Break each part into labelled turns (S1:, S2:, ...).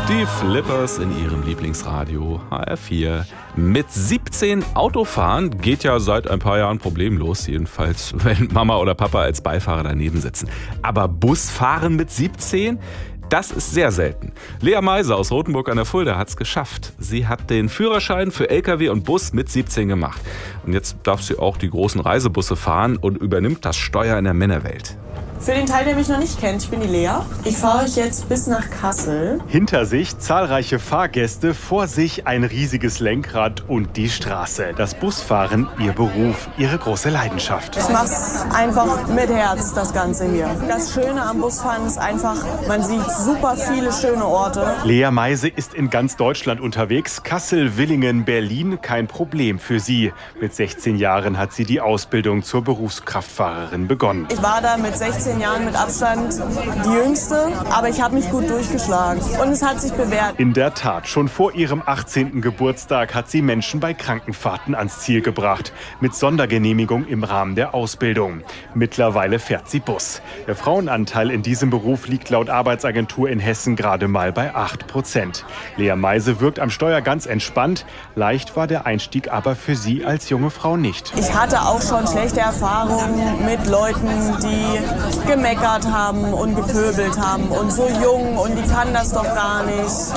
S1: Die Flippers in ihrem Lieblingsradio HR4. Mit 17 Autofahren geht ja seit ein paar Jahren problemlos, jedenfalls wenn Mama oder Papa als Beifahrer daneben sitzen. Aber Busfahren mit 17? Das ist sehr selten. Lea Meise aus Rothenburg an der Fulda hat es geschafft. Sie hat den Führerschein für LKW und Bus mit 17 gemacht. Und jetzt darf sie auch die großen Reisebusse fahren und übernimmt das Steuer in der Männerwelt.
S2: Für den Teil, der mich noch nicht kennt, ich bin die Lea. Ich fahre euch jetzt bis nach Kassel.
S3: Hinter sich zahlreiche Fahrgäste, vor sich ein riesiges Lenkrad und die Straße. Das Busfahren, ihr Beruf, ihre große Leidenschaft.
S2: Ich mache es einfach mit Herz, das Ganze hier. Das Schöne am Busfahren ist einfach, man sieht super viele schöne Orte.
S3: Lea Meise ist in ganz Deutschland unterwegs. Kassel, Villingen, Berlin, kein Problem für sie. Mit 16 Jahren hat sie die Ausbildung zur Berufskraftfahrerin begonnen.
S2: Ich war da mit 16 Jahren mit Abstand die Jüngste, aber ich habe mich gut durchgeschlagen und es hat sich bewährt.
S3: In der Tat, schon vor ihrem 18. Geburtstag hat sie Menschen bei Krankenfahrten ans Ziel gebracht. Mit Sondergenehmigung im Rahmen der Ausbildung. Mittlerweile fährt sie Bus. Der Frauenanteil in diesem Beruf liegt laut Arbeitsagentur in Hessen gerade mal bei 8%. Lea Meise wirkt am Steuer ganz entspannt. Leicht war der Einstieg aber für sie als junge Frau nicht.
S2: Ich hatte auch schon schlechte Erfahrungen mit Leuten, die gemeckert haben und gepöbelt haben und so jung und die kann das doch gar nicht.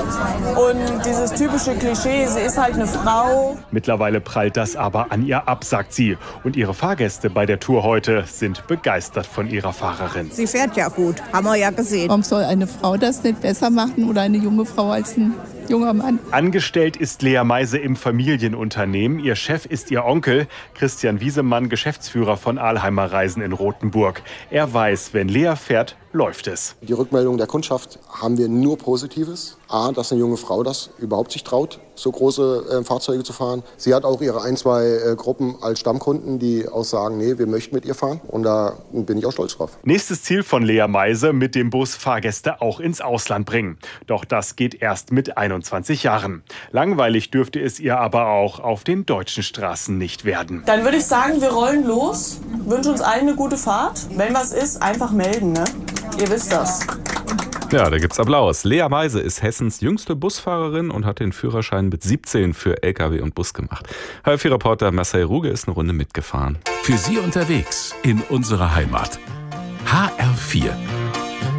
S2: Und dieses typische Klischee, sie ist halt eine Frau.
S3: Mittlerweile prallt das aber an ihr ab, sagt sie. Und ihre Fahrgäste bei der Tour heute sind begeistert von ihrer Fahrerin.
S4: Sie fährt ja gut, haben wir ja gesehen.
S5: Warum soll eine Frau das nicht besser machen oder eine junge Frau als ein junger Mann?
S3: Angestellt ist Lea Meise im Familienunternehmen. Ihr Chef ist ihr Onkel, Christian Wiesemann, Geschäftsführer von Alheimer Reisen in Rothenburg. Er weiß, wenn Lea fährt, läuft es.
S6: Die Rückmeldung der Kundschaft haben wir nur Positives. A, dass eine junge Frau das überhaupt sich traut, so große Fahrzeuge zu fahren. Sie hat auch ihre ein, zwei Gruppen als Stammkunden, die auch sagen, nee, wir möchten mit ihr fahren. Und da bin ich auch stolz drauf.
S3: Nächstes Ziel von Lea Meise, mit dem Bus Fahrgäste auch ins Ausland bringen. Doch das geht erst mit 21 Jahren. Langweilig dürfte es ihr aber auch auf den deutschen Straßen nicht werden.
S2: Dann würde ich sagen, wir rollen los, wünschen uns allen eine gute Fahrt. Wenn was ist, einfach melden, ne? Ihr wisst das.
S1: Ja, da gibt's Applaus. Lea Meise ist Hessens jüngste Busfahrerin und hat den Führerschein mit 17 für LKW und Bus gemacht. HR4-Reporter Marcel Ruge ist eine Runde mitgefahren.
S7: Für Sie unterwegs in unserer Heimat. HR4